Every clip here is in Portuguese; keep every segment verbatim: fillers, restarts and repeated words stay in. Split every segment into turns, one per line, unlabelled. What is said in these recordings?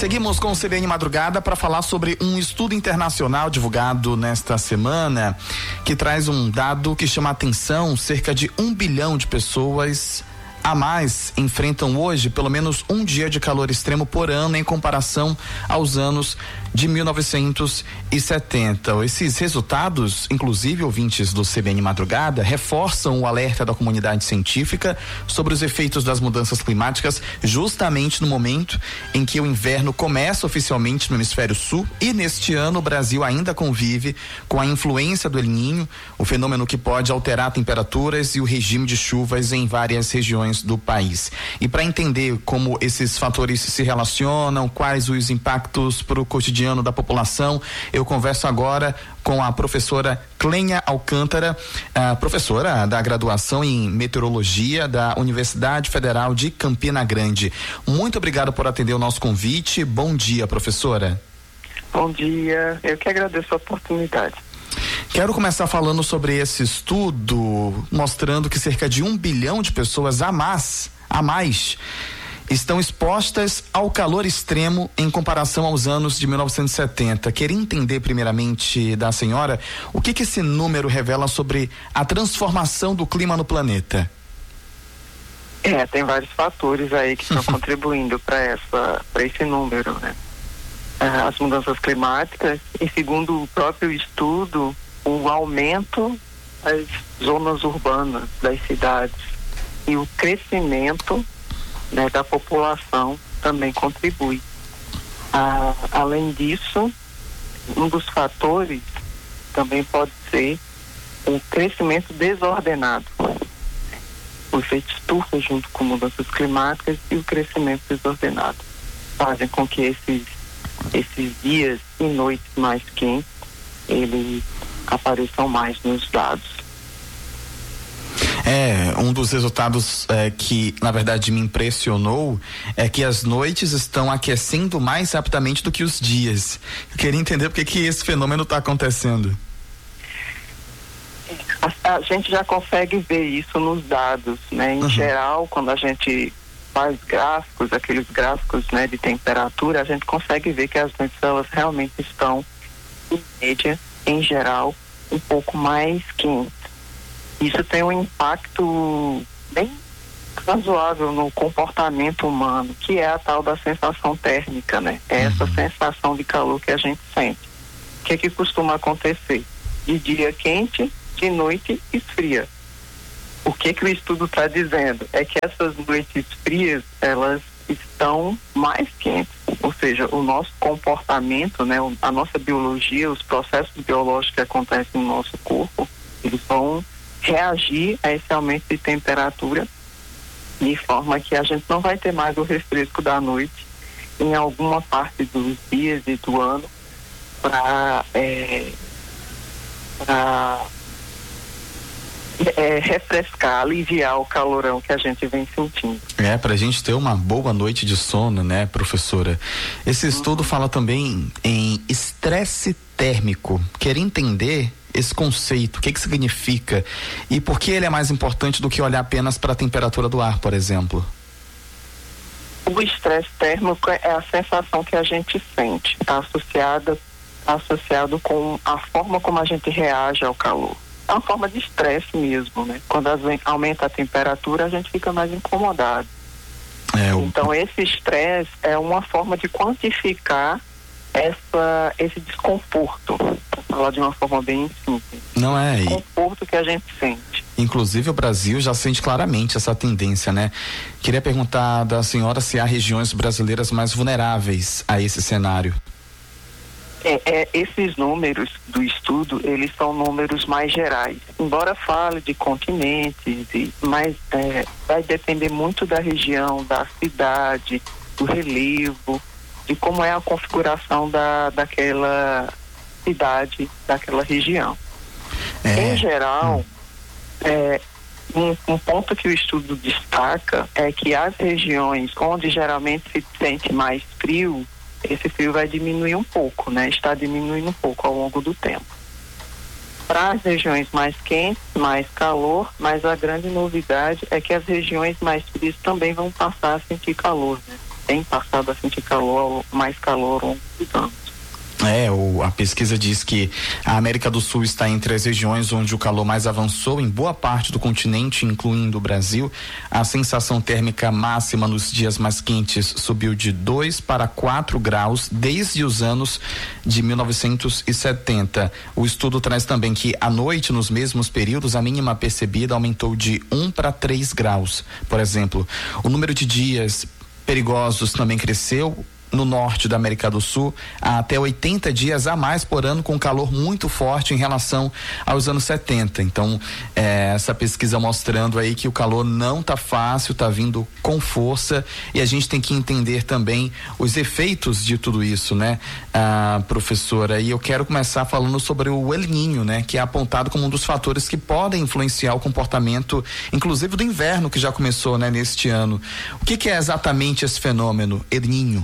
Seguimos com o C B N Madrugada para falar sobre um estudo internacional divulgado nesta semana que traz um dado que chama a atenção: cerca de um bilhão de pessoas a mais enfrentam hoje pelo menos um dia de calor extremo por ano em comparação aos anos de mil novecentos e setenta. Esses resultados, inclusive, ouvintes do C B N Madrugada, reforçam o alerta da comunidade científica sobre os efeitos das mudanças climáticas justamente no momento em que o inverno começa oficialmente no hemisfério sul, e neste ano o Brasil ainda convive com a influência do El Niño, o fenômeno que pode alterar temperaturas e o regime de chuvas em várias regiões do país. E para entender como esses fatores se relacionam, quais os impactos para o cotidiano da população, eu converso agora com a professora Clênia Alcântara, a professora da graduação em meteorologia da Universidade Federal de Campina Grande. Muito obrigado por atender o nosso convite. Bom dia, professora.
Bom dia, eu que agradeço a oportunidade.
Quero começar falando sobre esse estudo, mostrando que cerca de um bilhão de pessoas a mais, a mais estão expostas ao calor extremo em comparação aos anos de mil novecentos e setenta. Queria entender primeiramente da senhora o que que esse número revela sobre a transformação do clima no planeta.
É, tem vários fatores aí que estão contribuindo para essa, para esse número, né? As mudanças climáticas e, segundo o próprio estudo, o aumento das zonas urbanas, das cidades, e o crescimento, né, da população também contribui. Ah, além disso, um dos fatores também pode ser o crescimento desordenado. O efeito estufa junto com mudanças climáticas e o crescimento desordenado fazem com que esses, esses dias e noites mais quentes eles apareçam mais nos dados.
É, um dos resultados é, que na verdade me impressionou é que as noites estão aquecendo mais rapidamente do que os dias. Eu queria entender por que que esse fenômeno está acontecendo.
A, a gente já consegue ver isso nos dados, né? Em uhum. geral, quando a gente faz gráficos, aqueles gráficos, né, de temperatura, a gente consegue ver que as noites elas realmente estão, em média, em geral, um pouco mais quentes. Isso tem um impacto bem razoável no comportamento humano, que é a tal da sensação térmica, né? É essa uhum. sensação de calor que a gente sente. O que é que costuma acontecer? De dia quente, de noite esfria. O que que o estudo está dizendo? É que essas noites frias, elas estão mais quentes. Ou seja, o nosso comportamento, né? A nossa biologia, os processos biológicos que acontecem no nosso corpo, eles vão reagir a esse aumento de temperatura de forma que a gente não vai ter mais o refresco da noite em alguma parte dos dias e do ano para é, para é, refrescar, aliviar o calorão que a gente vem sentindo.
É, pra gente ter uma boa noite de sono, né, professora? Esse estudo uhum. fala também em estresse térmico. Queria entender esse conceito, o que que significa e por que ele é mais importante do que olhar apenas para a temperatura do ar, por exemplo?
O estresse térmico é a sensação que a gente sente, está associada, tá associado com a forma como a gente reage ao calor. É uma forma de estresse mesmo, né? Quando aumenta a temperatura, a gente fica mais incomodado. É, o... Então, esse estresse é uma forma de quantificar essa, esse desconforto, para falar de uma forma bem simples.
Não é?
Desconforto que a gente sente.
Inclusive o Brasil já sente claramente essa tendência, né? Queria perguntar da senhora se há regiões brasileiras mais vulneráveis a esse cenário.
É, é, esses números do estudo, eles são números mais gerais. Embora fale de continentes, e, mas é, vai depender muito da região, da cidade, do relevo, de como é a configuração da, daquela cidade, daquela região. É. Em geral, hum. é, um, um ponto que o estudo destaca é que as regiões onde geralmente se sente mais frio, esse frio vai diminuir um pouco, né? Está diminuindo um pouco ao longo do tempo. Para as regiões mais quentes, mais calor, mas a grande novidade é que as regiões mais frias também vão passar a sentir calor, né? tem passado a sentir calor, mais calor ao longo dos anos.
É, o, a pesquisa diz que a América do Sul está entre as regiões onde o calor mais avançou em boa parte do continente, incluindo o Brasil. A sensação térmica máxima nos dias mais quentes subiu de dois para quatro graus desde os anos de mil novecentos e setenta. O estudo traz também que à noite, nos mesmos períodos, a mínima percebida aumentou de um para três graus. Por exemplo, o número de dias perigosos também cresceu. No norte da América do Sul, há até oitenta dias a mais por ano, com calor muito forte em relação aos anos setenta. Então, é, essa pesquisa mostrando aí que o calor não tá fácil, tá vindo com força, e a gente tem que entender também os efeitos de tudo isso, né, ah, professora? E eu quero começar falando sobre o El Niño, né, que é apontado como um dos fatores que podem influenciar o comportamento, inclusive do inverno que já começou, né, neste ano. O que que é exatamente esse fenômeno, El Niño?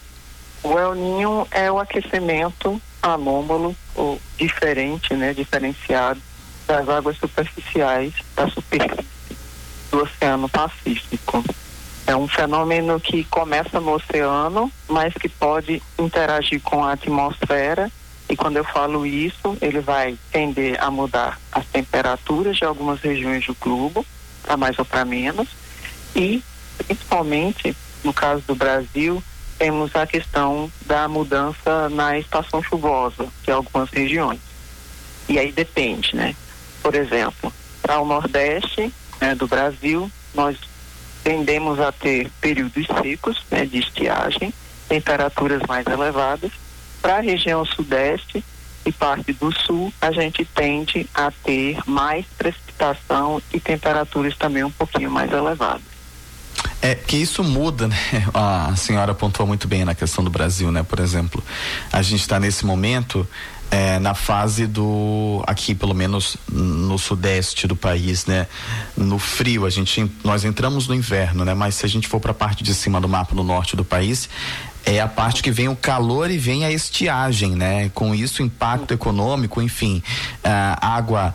O El Niño é o aquecimento anômalo ou diferente, né, diferenciado das águas superficiais da superfície do Oceano Pacífico. É um fenômeno que começa no oceano, mas que pode interagir com a atmosfera, e quando eu falo isso, ele vai tender a mudar as temperaturas de algumas regiões do globo, para mais ou para menos, e principalmente no caso do Brasil, temos a questão da mudança na estação chuvosa de algumas regiões. E aí depende, né? Por exemplo, para o Nordeste, né, do Brasil, nós tendemos a ter períodos secos, né, de estiagem, temperaturas mais elevadas. Para a região Sudeste e parte do Sul, a gente tende a ter mais precipitação e temperaturas também um pouquinho mais elevadas.
É que isso muda, né? A senhora apontou muito bem na questão do Brasil, né? Por exemplo, a gente está nesse momento é, na fase do, aqui pelo menos no sudeste do país, né? No frio, a gente, nós entramos no inverno, né? Mas se a gente for para a parte de cima do mapa, no norte do país, é a parte que vem o calor e vem a estiagem, né? Com isso, impacto econômico, enfim, a água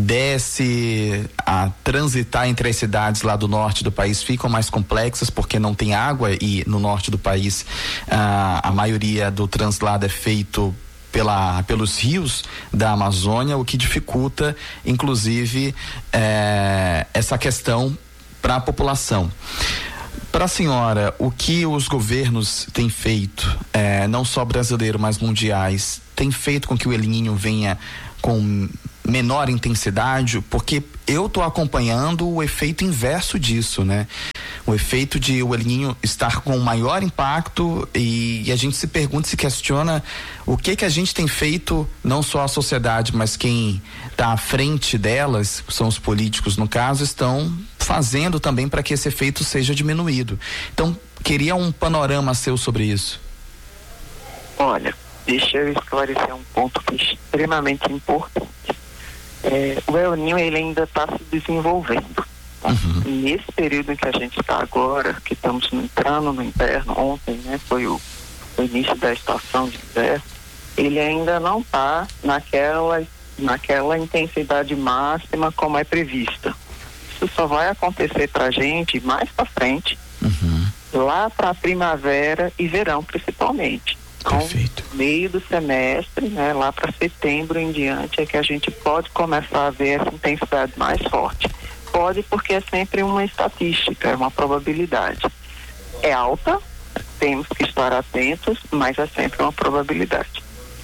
desce, a transitar entre as cidades lá do norte do país ficam mais complexas porque não tem água, e no norte do país a, a maioria do translado é feito pela, pelos rios da Amazônia, o que dificulta inclusive é, essa questão para a população. Para a senhora, o que os governos têm feito, é, não só brasileiro, mas mundiais, tem feito com que o El Niño venha com menor intensidade? Porque eu estou acompanhando o efeito inverso disso, né? O efeito de o El Niño estar com maior impacto, e, e a gente se pergunta, se questiona o que que a gente tem feito, não só a sociedade, mas quem está à frente delas, são os políticos no caso, estão fazendo também para que esse efeito seja diminuído. Então, queria um panorama seu sobre isso.
Olha, deixa eu esclarecer um ponto que é extremamente importante. É, o El Niño, ele ainda está se desenvolvendo. Tá? Uhum. Nesse período em que a gente está agora, que estamos entrando no inverno, ontem, né, foi o, o início da estação de inverno, ele ainda não está naquela, naquela intensidade máxima como é prevista. Isso só vai acontecer para a gente mais para frente, uhum. lá para a primavera e verão principalmente.
Perfeito.
No meio do semestre, né, lá para setembro em diante, é que a gente pode começar a ver essa intensidade mais forte. Pode, porque é sempre uma estatística, é uma probabilidade. É alta, temos que estar atentos, mas é sempre uma probabilidade.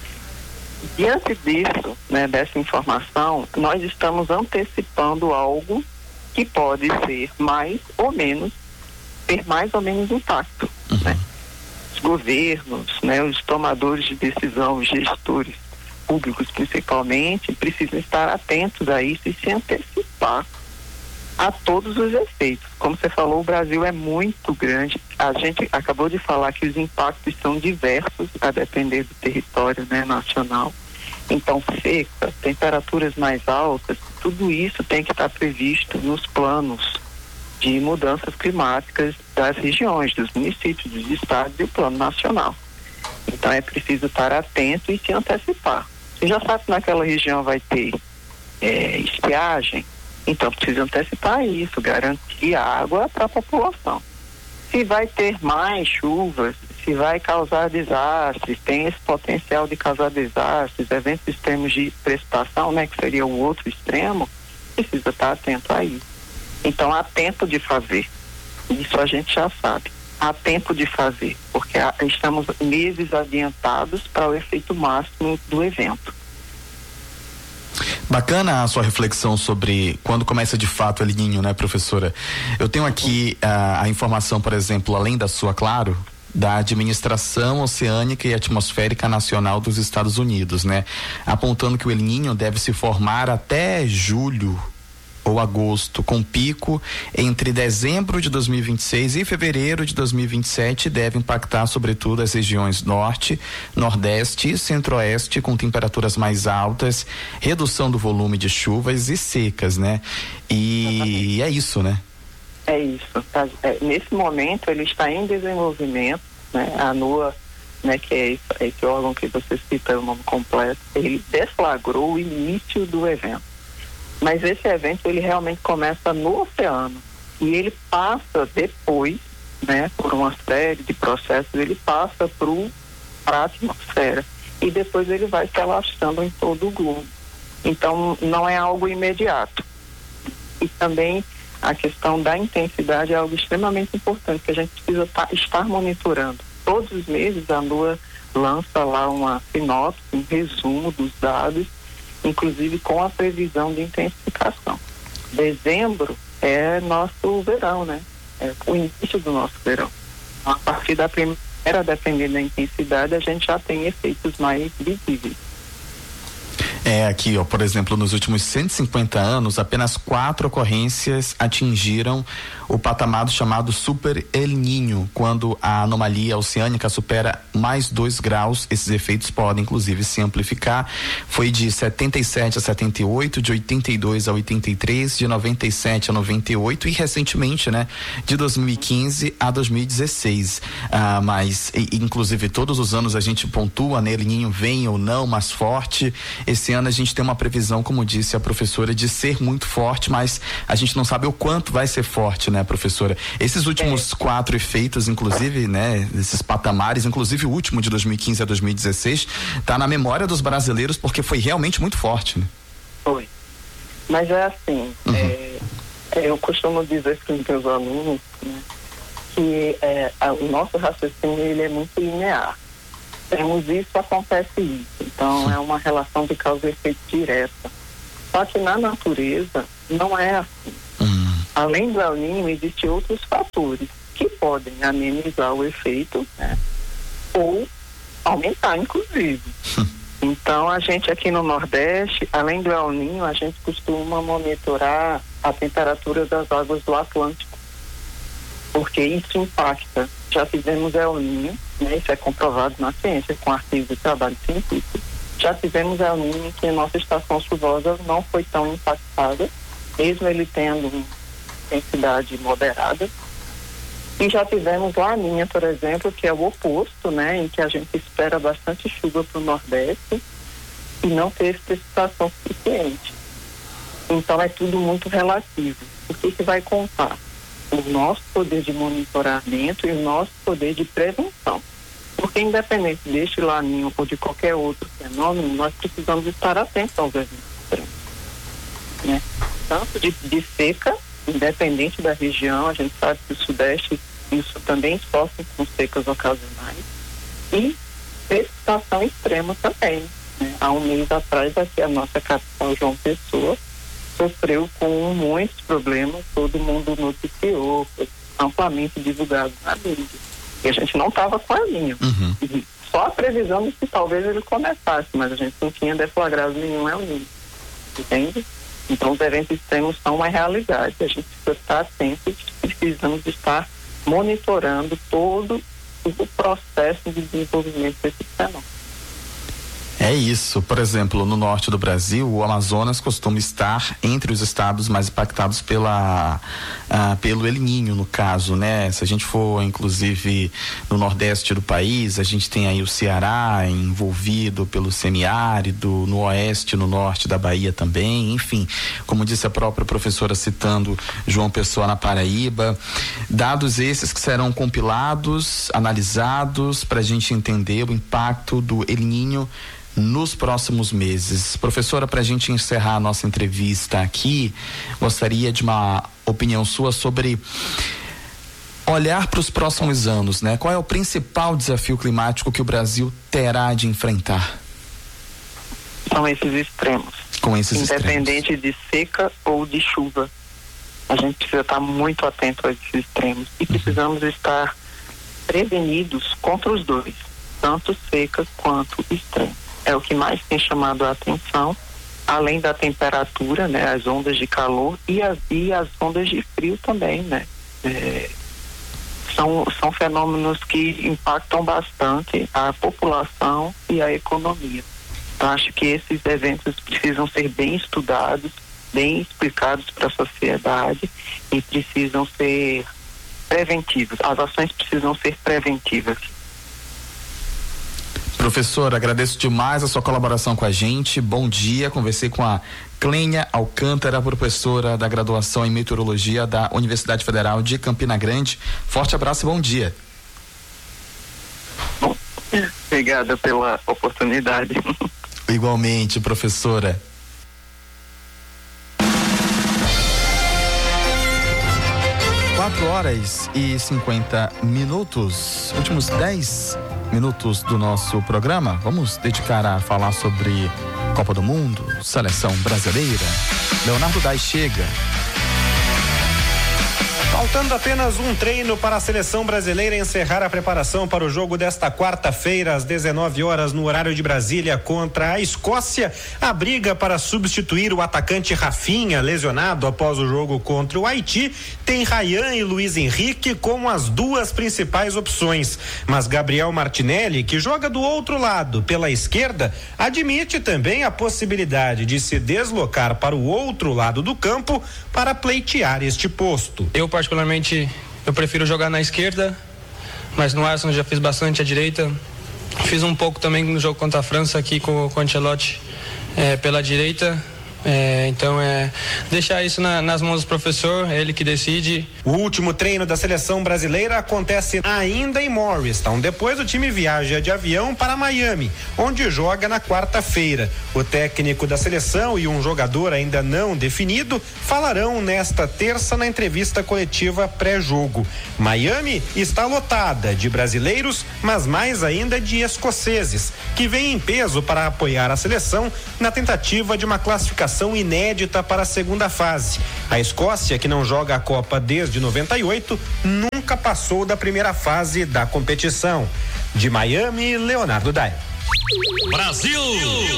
Diante disso, né, dessa informação, nós estamos antecipando algo que pode ser mais ou menos, ter mais ou menos impacto, uhum. né? Governos, né, os tomadores de decisão, os gestores públicos principalmente, precisam estar atentos a isso e se antecipar a todos os efeitos. Como você falou, o Brasil é muito grande. A gente acabou de falar que os impactos são diversos a depender do território, né, nacional. Então, seca, temperaturas mais altas, tudo isso tem que estar previsto nos planos de mudanças climáticas das regiões, dos municípios, dos estados e o plano nacional. Então é preciso estar atento e se antecipar. Você já sabe que naquela região vai ter é, estiagem, então precisa antecipar isso, garantir água para a população. se vai ter mais chuvas, se vai causar desastres, tem esse potencial de causar desastres, eventos extremos de precipitação, né, que seria o outro extremo, precisa estar atento a isso. Então, há tempo de fazer. Isso a gente já sabe. Há tempo de fazer, porque há, estamos meses adiantados para o efeito máximo do evento.
Bacana a sua reflexão sobre quando começa de fato o El Niño, né, professora? Eu tenho aqui uh, a informação, por exemplo, além da sua, claro, da Administração Oceânica e Atmosférica Nacional dos Estados Unidos, né? Apontando que o El Niño deve se formar até julho ou agosto, com pico entre dezembro de dois mil e vinte e seis e fevereiro de dois mil e vinte e sete, deve impactar sobretudo as regiões norte, nordeste e centro-oeste, com temperaturas mais altas, redução do volume de chuvas e secas, né? E é isso, né?
É isso. Tá? É, nesse momento ele está em desenvolvimento, né? A NOAA, né, que é esse, esse órgão que você cita o nome completo, ele deflagrou o início do evento. Mas esse evento, ele realmente começa no oceano e ele passa depois, né, por uma série de processos, ele passa para a atmosfera e depois ele vai se alastrando em todo o globo. Então, não é algo imediato. E também a questão da intensidade é algo extremamente importante, que a gente precisa tá, estar monitorando. Todos os meses a NOAA lança lá uma sinopse, um resumo dos dados, inclusive com a previsão de intensificação. Dezembro é nosso verão, né? É o início do nosso verão. A partir da primeira, dependendo da intensidade, a gente já tem efeitos mais visíveis.
É, aqui, ó, por exemplo, nos últimos cento e cinquenta anos, apenas quatro ocorrências atingiram o patamar chamado Super El Niño, quando a anomalia oceânica supera mais dois graus. Esses efeitos podem, inclusive, se amplificar. Foi de setenta e sete a setenta e oito, de oitenta e dois a oitenta e três, de noventa e sete a noventa e oito e, recentemente, né, de dois mil e quinze a dois mil e dezesseis. Ah, mas, e, inclusive, todos os anos a gente pontua, né, El Niño vem ou não mais forte. Esse ano a gente tem uma previsão, como disse a professora, de ser muito forte, mas a gente não sabe o quanto vai ser forte, né, professora? Esses últimos é. quatro efeitos, inclusive, né, esses patamares, inclusive o último de dois mil e quinze a dois mil e dezesseis, tá na memória dos brasileiros porque foi realmente muito forte, né?
Foi. Mas é assim, uhum. é, eu costumo dizer para os meus alunos, né, que é, a, o nosso raciocínio ele é muito linear. Temos isso, acontece isso. Então, é uma relação de causa e efeito direta. Só que na natureza, não é assim. Uhum. Além do El Niño, existem outros fatores que podem amenizar o efeito, né? Ou aumentar, inclusive. Então, a gente aqui no Nordeste, além do El Niño, a gente costuma monitorar a temperatura das águas do Atlântico, porque isso impacta. Já tivemos El Niño, né? Isso é comprovado na ciência, com artigos de trabalho científico. Já tivemos El Niño que a nossa estação chuvosa não foi tão impactada, mesmo ele tendo uma intensidade moderada. E já tivemos Laninha, por exemplo, que é o oposto, né? Em que a gente espera bastante chuva para o Nordeste e não teve precipitação suficiente. Então é tudo muito relativo. O que que vai contar? O nosso poder de monitoramento e o nosso poder de prevenção. Porque independente deste Laninho ou de qualquer outro fenômeno, nós precisamos estar atentos aos eventos extremos, né? Tanto de, de seca, independente da região, a gente sabe que o Sudeste isso também sofre com secas ocasionais, e precipitação extrema também, né? Há um mês atrás, aqui a nossa capital, João Pessoa, sofreu com muitos problemas, todo mundo noticiou, foi amplamente divulgado na mídia. E a gente não estava com a linha. Uhum. Só a previsão de que talvez ele começasse, mas a gente não tinha deflagrado nenhum El Niño. Entende? Então os eventos extremos são uma realidade. A gente precisa estar atento e precisamos estar monitorando todo o processo de desenvolvimento desse fenômeno.
É isso. Por exemplo, no norte do Brasil, o Amazonas costuma estar entre os estados mais impactados pela, ah, pelo El Niño, no caso, né? Se a gente for, inclusive, no nordeste do país, a gente tem aí o Ceará envolvido pelo semiárido, no oeste, no norte da Bahia também, enfim, como disse a própria professora citando João Pessoa na Paraíba. Dados esses que serão compilados, analisados, para a gente entender o impacto do El Niño nos próximos meses. Professora, para a gente encerrar a nossa entrevista aqui, gostaria de uma opinião sua sobre olhar para os próximos anos, né? Qual é o principal desafio climático que o Brasil terá de enfrentar?
São esses extremos.
Com esses
Independente
extremos.
de seca ou de chuva. A gente precisa estar muito atento a esses extremos e precisamos uhum. estar prevenidos contra os dois, tanto seca quanto extremo. É o que mais tem chamado a atenção, além da temperatura, né, as ondas de calor e as, e as ondas de frio também, né? É, são, são fenômenos que impactam bastante a população e a economia. Então, acho que esses eventos precisam ser bem estudados, bem explicados para a sociedade e precisam ser preventivos. As ações precisam ser preventivas.
Professor, agradeço demais a sua colaboração com a gente. Bom dia. Conversei com a Clênia Alcântara, professora da graduação em meteorologia da Universidade Federal de Campina Grande. Forte abraço e bom dia.
Bom, obrigada pela oportunidade.
Igualmente, professora. Quatro horas e cinquenta minutos. Últimos dez minutos do nosso programa, vamos dedicar a falar sobre Copa do Mundo, seleção brasileira. Leonardo Dai chega.
Faltando apenas um treino para a seleção brasileira encerrar a preparação para o jogo desta quarta-feira, às dezenove horas, no horário de Brasília, contra a Escócia. A briga para substituir o atacante Rafinha, lesionado após o jogo contra o Haiti, tem Ryan e Luiz Henrique como as duas principais opções. Mas Gabriel Martinelli, que joga do outro lado, pela esquerda, admite também a possibilidade de se deslocar para o outro lado do campo para pleitear este posto.
Eu, particularmente, eu prefiro jogar na esquerda, mas no Arsenal já fiz bastante à direita. Fiz um pouco também no jogo contra a França aqui com, com o Ancelotti é, pela direita. É, então é deixar isso na, nas mãos do professor, é ele que decide.
O último treino da seleção brasileira acontece ainda em Morristown. Depois o time viaja de avião para Miami, onde joga na quarta-feira. O técnico da seleção e um jogador ainda não definido falarão nesta terça na entrevista coletiva pré-jogo. Miami está lotada de brasileiros, mas mais ainda de escoceses, que vêm em peso para apoiar a seleção na tentativa de uma classificação inédita para a segunda fase. A Escócia, que não joga a Copa desde noventa e oito, nunca passou da primeira fase da competição. De Miami, Leonardo Dai.
Brasil!